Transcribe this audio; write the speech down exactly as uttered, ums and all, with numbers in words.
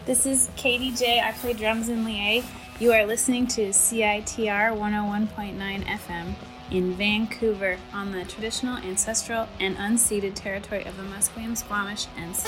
This is Katie J. I play drums in Lié. You are listening to C I T R one oh one point nine F M in Vancouver on the traditional, ancestral, and unceded territory of the Musqueam, Squamish, and